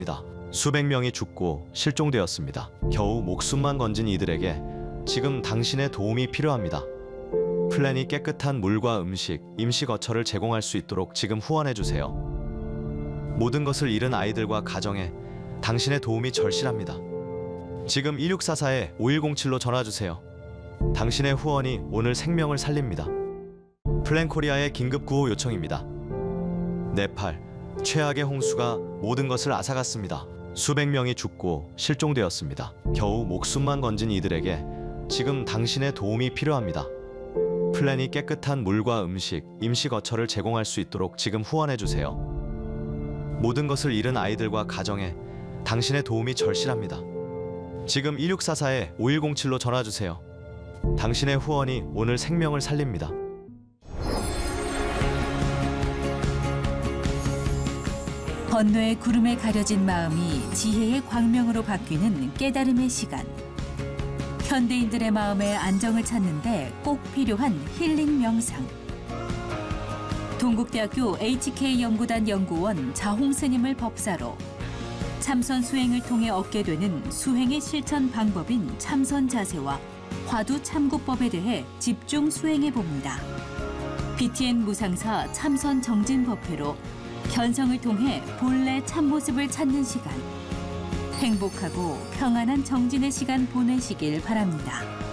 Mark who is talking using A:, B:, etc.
A: 수백 명이 죽고 실종되었습니다. 겨우 목숨만 건진 이들에게 지금 당신의 도움이 필요합니다. 플랜이 깨끗한 물과 음식, 임시 거처를 제공할 수 있도록 지금 후원해주세요. 모든 것을 잃은 아이들과 가정에 당신의 도움이 절실합니다. 지금 1644-5107로 전화주세요. 당신의 후원이 오늘 생명을 살립니다. 플랜 코리아의 긴급 구호 요청입니다. 네팔, 최악의 홍수가 모든 것을 앗아갔습니다. 수백 명이 죽고 실종되었습니다. 겨우 목숨만 건진 이들에게 지금 당신의 도움이 필요합니다. 플랜이 깨끗한 물과 음식, 임시 거처를 제공할 수 있도록 지금 후원해주세요. 모든 것을 잃은 아이들과 가정에 당신의 도움이 절실합니다. 지금 1644-5107로 전화주세요. 당신의 후원이 오늘 생명을 살립니다.
B: 번뇌의 구름에 가려진 마음이 지혜의 광명으로 바뀌는 깨달음의 시간. 현대인들의 마음의 안정을 찾는데 꼭 필요한 힐링 명상. 동국대학교 HK연구단 연구원 자홍스님을 법사로 참선 수행을 통해 얻게 되는 수행의 실천 방법인 참선 자세와 화두 참고법에 대해 집중 수행해 봅니다. BTN 무상사 참선 정진법회로 견성을 통해 본래 참모습을 찾는 시간. 행복하고 평안한 정진의 시간 보내시길 바랍니다.